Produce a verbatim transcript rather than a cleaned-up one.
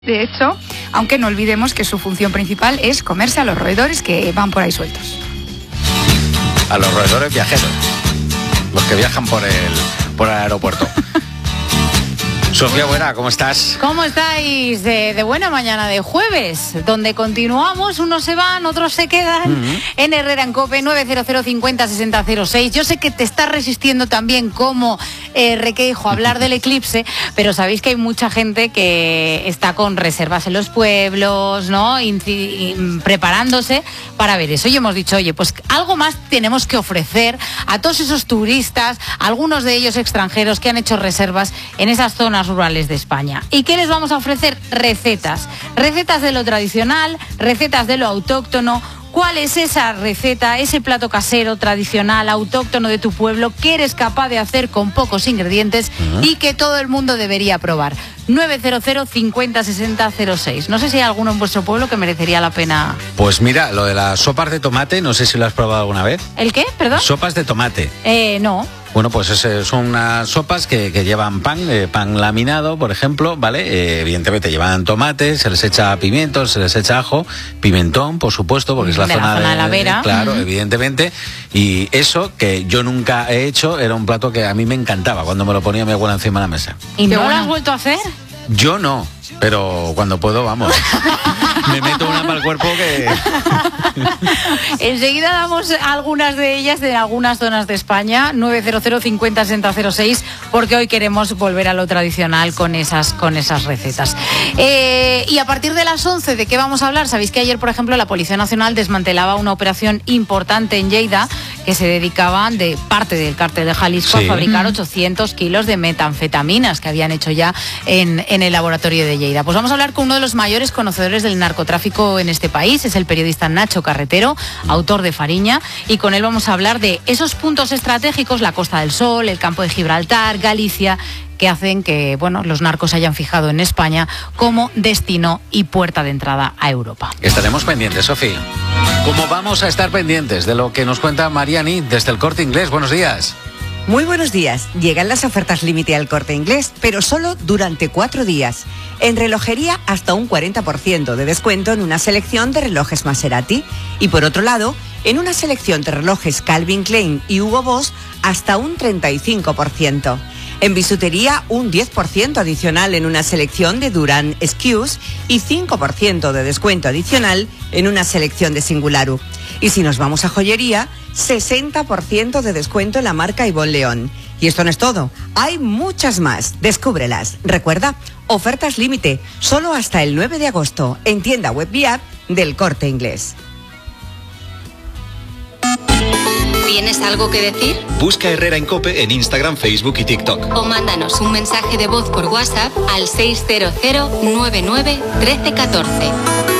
De hecho, aunque no olvidemos que su función principal es comerse a los roedores que van por ahí sueltos. A los roedores viajeros, los que viajan por el, por el aeropuerto. Sofía Buena, ¿cómo estás? ¿Cómo estáis? De, de buena mañana de jueves, donde continuamos, unos se van, otros se quedan, uh-huh. en Herrera en Cope, nueve cero cero cincuenta sesenta cero seis. Yo sé que te estás resistiendo también como eh, Requeijo a hablar del eclipse, pero sabéis que hay mucha gente que está con reservas en los pueblos, ¿no? Inci- preparándose para ver eso. Y hemos dicho, oye, pues algo más tenemos que ofrecer a todos esos turistas, algunos de ellos extranjeros que han hecho reservas en esas zonas rurales de España. ¿Y qué les vamos a ofrecer? Recetas. Recetas de lo tradicional, recetas de lo autóctono. ¿Cuál es esa receta, ese plato casero, tradicional, autóctono de tu pueblo que eres capaz de hacer con pocos ingredientes uh-huh. y que todo el mundo debería probar? nueve cero cero cincuenta sesenta cero seis. No sé si hay alguno en vuestro pueblo que merecería la pena. Pues mira, lo de las sopas de tomate, no sé si lo has probado alguna vez. ¿El qué? ¿Perdón? Sopas de tomate. Eh, no. Bueno, pues es, son unas sopas que, que llevan pan, eh, pan laminado, por ejemplo, ¿vale? Eh, evidentemente llevan tomate, se les echa pimiento, se les echa ajo, pimentón, por supuesto, porque es la de zona, la zona de, de la vera. De, claro, uh-huh. evidentemente. Y eso, que yo nunca he hecho, era un plato que a mí me encantaba cuando me lo ponía mi abuela encima de la mesa. ¿Y no lo has vuelto a hacer? Yo no, pero cuando puedo, vamos. Me meto una para el cuerpo que... Enseguida damos algunas de ellas de algunas zonas de España, nueve cero cero cincuenta sesenta cero seis, porque hoy queremos volver a lo tradicional con esas, con esas recetas. Eh, y a partir de las once, ¿de qué vamos a hablar? Sabéis que ayer, por ejemplo, la Policía Nacional desmantelaba una operación importante en Lleida que se dedicaban de parte del cártel de Jalisco sí. a fabricar ochocientos kilos de metanfetaminas que habían hecho ya en, en el laboratorio de Lleida. Pues vamos a hablar con uno de los mayores conocedores del narcotráfico en este país, es el periodista Nacho Carretero, autor de Fariña, y con él vamos a hablar de esos puntos estratégicos, la Costa del Sol, el campo de Gibraltar, Galicia, que hacen que, bueno, los narcos hayan fijado en España como destino y puerta de entrada a Europa. Estaremos pendientes, Sofía. ¿Cómo vamos a estar pendientes de lo que nos cuenta Mariani desde el Corte Inglés? Buenos días. Muy buenos días. Llegan las ofertas límite al Corte Inglés, pero solo durante cuatro días. En relojería, hasta un cuarenta por ciento de descuento en una selección de relojes Maserati. Y por otro lado, en una selección de relojes Calvin Klein y Hugo Boss, hasta un treinta y cinco por ciento. En bisutería, un diez por ciento adicional en una selección de Durán Excuse y cinco por ciento de descuento adicional en una selección de Singularu. Y si nos vamos a joyería, sesenta por ciento de descuento en la marca Ivonne León. Y esto no es todo, hay muchas más. Descúbrelas. Recuerda, ofertas límite, solo hasta el nueve de agosto, en tienda web y app del Corte Inglés. ¿Tienes algo que decir? Busca Herrera en Cope en Instagram, Facebook y TikTok. O mándanos un mensaje de voz por WhatsApp al seis cero cero nueve nueve uno tres uno cuatro.